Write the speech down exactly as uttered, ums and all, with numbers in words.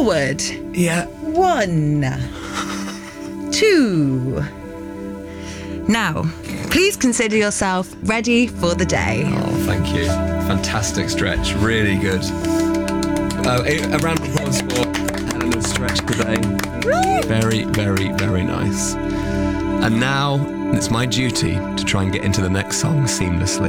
Forward. Yeah. One. Two. Now, please consider yourself ready for the day. Oh, thank you. Fantastic stretch. Really good. Uh, a round of applause for Helena's stretch today. Very, very, very nice. And now it's my duty to try and get into the next song seamlessly.